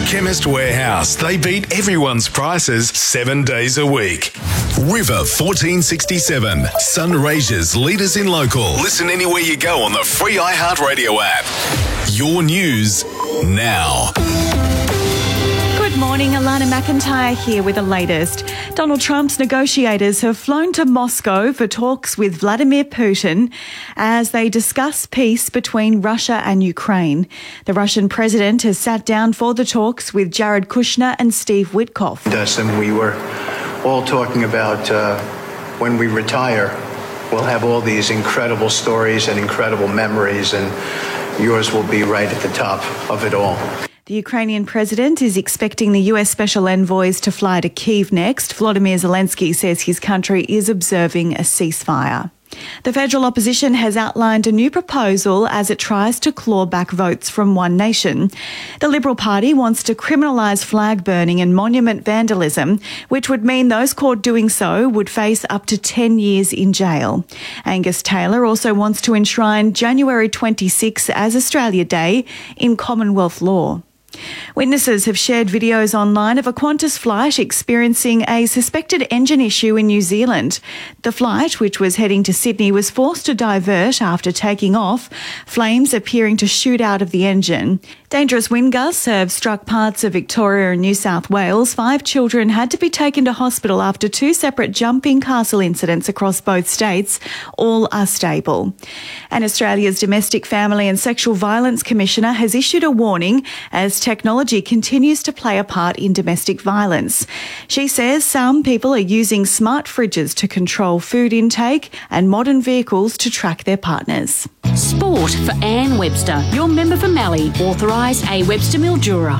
Chemist Warehouse. They beat everyone's prices 7 days a week. River 1467. Sunraysia's leaders in local. Listen anywhere you go on the free iHeartRadio app. Your news now. Good morning, Alana McIntyre here with the latest. Donald Trump's negotiators have flown to Moscow for talks with Vladimir Putin as they discuss peace between Russia and Ukraine. The Russian president has sat down for the talks with Jared Kushner and Steve Witkoff. And we were all talking about when we retire, we'll have all these incredible stories and incredible memories, and yours will be right at the top of it all. The Ukrainian president is expecting the US special envoys to fly to Kyiv next. Volodymyr Zelensky says his country is observing a ceasefire. The federal opposition has outlined a new proposal as it tries to claw back votes from One Nation. The Liberal Party wants to criminalise flag burning and monument vandalism, which would mean those caught doing so would face up to 10 years in jail. Angus Taylor also wants to enshrine January 26 as Australia Day in Commonwealth law. Witnesses have shared videos online of a Qantas flight experiencing a suspected engine issue in New Zealand. The flight, which was heading to Sydney, was forced to divert after taking off, flames appearing to shoot out of the engine. Dangerous wind gusts have struck parts of Victoria and New South Wales. 5 children had to be taken to hospital after 2 separate jumping castle incidents across both states. All are stable. And Australia's Domestic, Family and Sexual Violence Commissioner has issued a warning as technology continues to play a part in domestic violence. She says some people are using smart fridges to control food intake and modern vehicles to track their partners. Sport for Anne Webster, your member for Mallee, authorised A. Webster Mildura.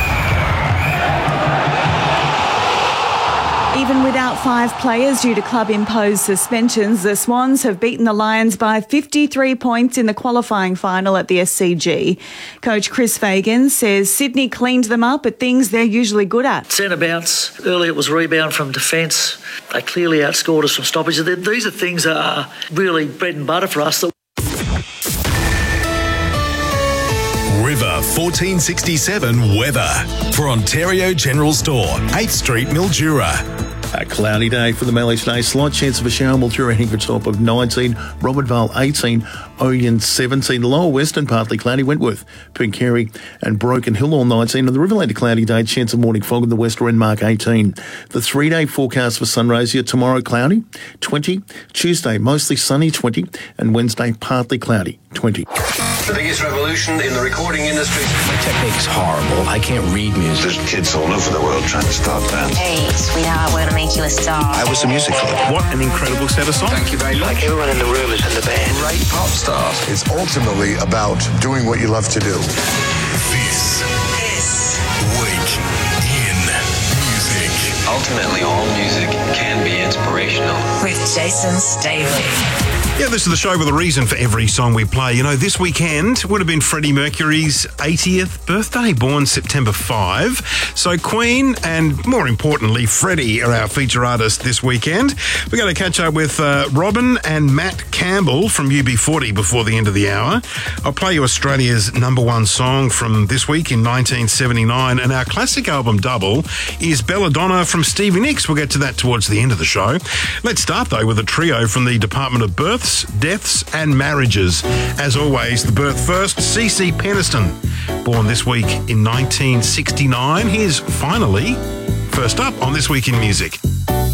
Even without 5 players due to club-imposed suspensions, the Swans have beaten the Lions by 53 points in the qualifying final at the SCG. Coach Chris Fagan says Sydney cleaned them up at things they're usually good at. Centre bounce, earlier it was rebound from defence. They clearly outscored us from stoppage. These are things that are really bread and butter for us. River 1467 weather for Ontario General Store, 8th Street, Mildura. A cloudy day for the Mallee today. Slight chance of a shower. Mildura heading for a top of 19. Robert Vale 18. Oyen 17. The lower western partly cloudy. Wentworth, Pooncarie and Broken Hill all 19. And the Riverland a cloudy day. Chance of morning fog in the west. Renmark 18. The 3-day forecast for Sunraysia. Tomorrow cloudy 20. Tuesday mostly sunny 20. And Wednesday partly cloudy 20. The biggest revolution in the recording industry. My technique's horrible. I can't read music. There's kids all over the world trying to start bands. Hey, sweetheart, we're going to make you a star. I was the music for them. What an incredible set of songs. Thank you very much. Like everyone in the room is in the band. Great pop stars. It's ultimately about doing what you love to do. This week in music. Ultimately, all music can be inspirational. With Jason Staley. Yeah, this is the show with a reason for every song we play. You know, this weekend would have been Freddie Mercury's 80th birthday, born September 5. So Queen and, more importantly, Freddie are our feature artists this weekend. We're going to catch up with Robin and Matt Campbell from UB40 before the end of the hour. I'll play you Australia's #1 song from this week in 1979, and our classic album double is Belladonna from Stevie Nicks. We'll get to that towards the end of the show. Let's start, though, with a trio from the Department of Births, Deaths and Marriages. As always, the birth first, CeCe Peniston, born this week in 1969. Here's Finally, first up on This Week in Music.